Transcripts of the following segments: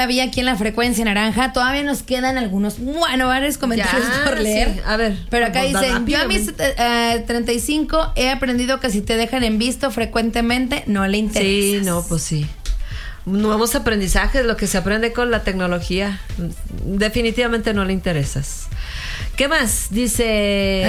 Todavía aquí en la frecuencia naranja, todavía nos quedan varios comentarios por leer. Sí. A ver. Pero acá dicen, yo a mis 35 he aprendido que si te dejan en visto frecuentemente, no le interesas. Sí, no, pues sí. Nuevos aprendizajes, lo que se aprende con la tecnología. Definitivamente no le interesas. ¿Qué más? Dice...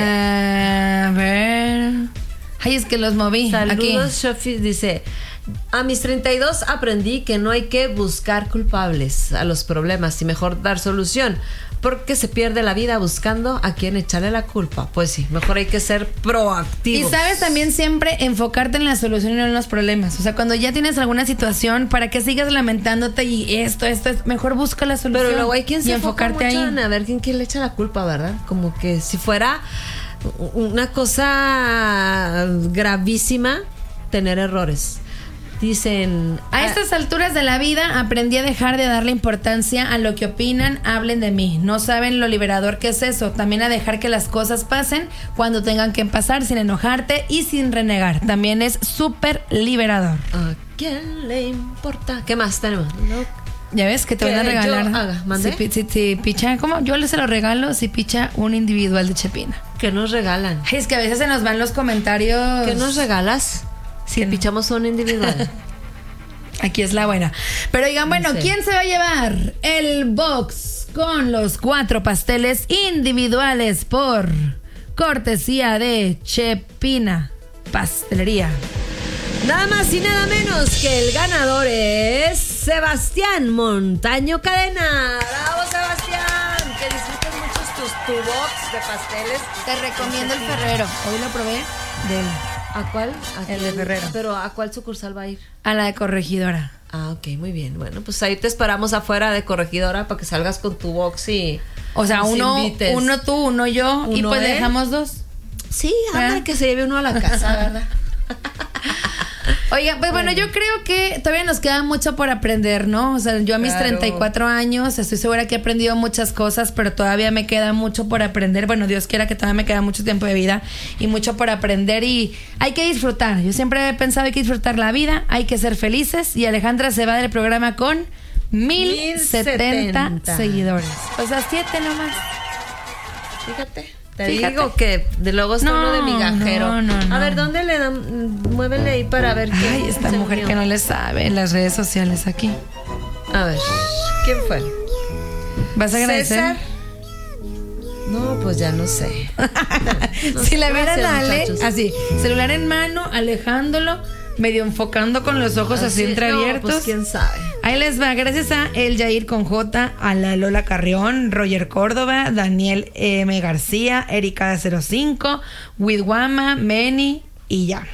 a ver... Ay, es que los moví. Saludos, Shofi. Dice... A mis 32 aprendí que no hay que buscar culpables a los problemas y mejor dar solución, porque se pierde la vida buscando a quién echarle la culpa. Pues sí, mejor hay que ser proactivos. Y sabes también siempre enfocarte en la solución y no en los problemas. O sea, cuando ya tienes alguna situación, para que sigas lamentándote y esto, mejor busca la solución. Pero luego hay quien se enfocarte enfoca mucho ahí. en a ver quién le echa la culpa, ¿verdad? Como que si fuera una cosa gravísima tener errores. Dicen... A estas alturas de la vida aprendí a dejar de darle importancia a lo que opinan, hablen de mí. No saben lo liberador que es eso. También a dejar que las cosas pasen cuando tengan que pasar, sin enojarte y sin renegar. También es súper liberador. ¿A quién le importa? ¿Qué más tenemos? No. Ya ves que te van a regalar. Yo haga, ¿mandé? Si picha, ¿cómo? Yo se lo regalo si picha un individual de Chepina. ¿Qué nos regalan? Ay, es que a veces se nos van los comentarios. ¿Qué nos regalas? Si pichamos un individual. Aquí es la buena. Pero digan, bueno, Sí. ¿quién se va a llevar el box con los 4 pasteles individuales por cortesía de Chepina Pastelería? Nada más y nada menos que el ganador es Sebastián Montaño Cadena. ¡Bravo, Sebastián! Que disfrutes mucho tu box de pasteles. Te recomiendo el Ferrero. Hoy lo probé del... ¿A cuál? El de Ferrero. Pero ¿a cuál sucursal va a ir? A la de Corregidora. Ah, ok, muy bien. Bueno, pues ahí te esperamos afuera de Corregidora para que salgas con tu box y... O sea, uno tú, uno yo, y pues él. dejamos 2. Sí, anda, que se lleve uno a la casa, ¿verdad? Oiga, pues bueno, yo creo que todavía nos queda mucho por aprender, ¿no? O sea, yo a mis 34 años estoy segura que he aprendido muchas cosas, pero todavía me queda mucho por aprender. Bueno, Dios quiera que todavía me queda mucho tiempo de vida y mucho por aprender y hay que disfrutar. Yo siempre he pensado hay que disfrutar la vida, hay que ser felices y Alejandra se va del programa con 1070 seguidores. O sea, 7 nomás. Fíjate. Te digo que de luego está uno de migajero. No. A ver, ¿dónde le dan? Muévele ahí para ver quién. Ay, esta mujer que no le sabe en las redes sociales aquí. A ver, ¿quién fue? ¿Vas a agradecer? ¿César? No, pues ya no sé. Si la vieran Gracias, a Ale, muchachos. así, celular en mano, alejándolo, medio enfocando con los ojos así entreabiertos. No, pues quién sabe. Ahí les va, gracias a El Yair con J, a la Lola Carrión, Roger Córdoba, Daniel M. García, Erika 05, Widwama, Meni y ya.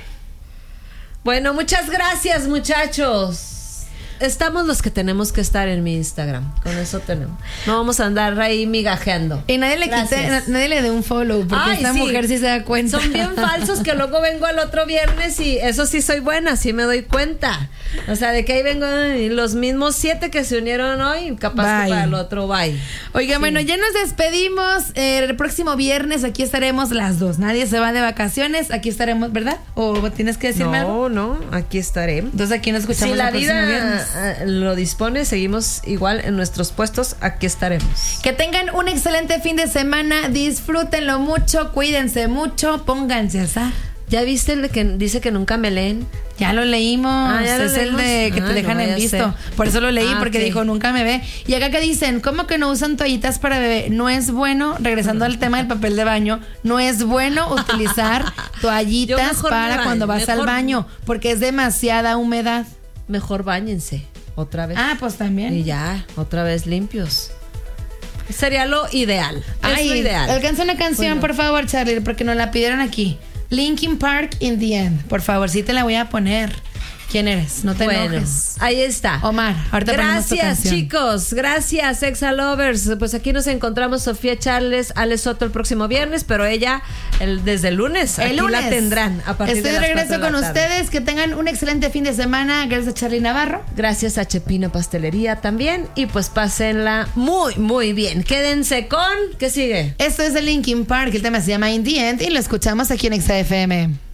Bueno, muchas gracias, muchachos. Estamos los que tenemos que estar en mi Instagram. Con eso tenemos. No vamos a andar ahí migajeando. Y nadie le nadie le dé un follow, porque esta mujer sí se da cuenta. Son bien falsos que luego vengo al otro viernes y eso sí soy buena, sí me doy cuenta. O sea, de que ahí vengo y los mismos 7 que se unieron hoy, capaz que para el otro, bye. Oiga, sí. Bueno, ya nos despedimos. El próximo viernes aquí estaremos las 2. Nadie se va de vacaciones, aquí estaremos, ¿verdad? ¿O tienes que decirme algo? No, aquí estaré. Entonces aquí nos escuchamos si la el próximo viernes. Lo dispone, seguimos igual en nuestros puestos, aquí estaremos. Que tengan un excelente fin de semana, disfrútenlo mucho, cuídense mucho, pónganse a asar. ¿Ya viste el que dice que nunca me leen? Ya lo leímos, ¿ya lo es leímos? El de que te dejan en visto. Por eso lo leí, porque dijo nunca me ve. Y acá que dicen, ¿cómo que no usan toallitas para bebé? No es bueno, regresando al tema del papel de baño, no es bueno utilizar toallitas para cuando vas al baño, porque es demasiada humedad. Mejor báñense otra vez. Ah, pues también. Y ya, otra vez limpios. Sería lo ideal. Ay, es lo ideal. Alcanza una canción, por favor, Charlie, porque nos la pidieron aquí. Linkin Park in the End. Por favor, sí te la voy a poner. ¿Quién eres? No te enojes. Ahí está. Omar, ahorita ponemos tu Gracias, canción. chicos. Gracias, Exa Lovers. Pues aquí nos encontramos Sofía Charles, Ale Soto el próximo viernes, pero ella desde el lunes. Aquí lunes la tendrán a partir Estoy de de las 4 regreso de la con tarde. ustedes. Que tengan un excelente fin de semana. Gracias a Charly Navarro. Gracias a Chepina Pastelería también. Y pues pásenla muy, muy bien. Quédense con... ¿Qué sigue? Esto es de Linkin Park. El tema se llama In the End y lo escuchamos aquí en Exa FM.